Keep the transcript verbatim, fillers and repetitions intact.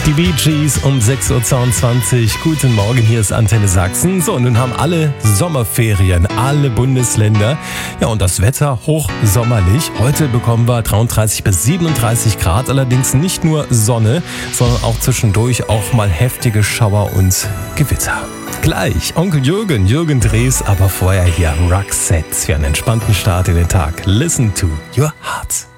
Die Bee Gees um sechs Uhr zweiundzwanzig. Guten Morgen, hier ist Antenne Sachsen. So, und nun haben alle Sommerferien, alle Bundesländer. Ja, und das Wetter hochsommerlich. Heute bekommen wir dreiunddreißig bis siebenunddreißig Grad, allerdings nicht nur Sonne, sondern auch zwischendurch auch mal heftige Schauer und Gewitter. Gleich Onkel Jürgen, Jürgen Drees, aber vorher hier Roxette für einen entspannten Start in den Tag. Listen to your heart.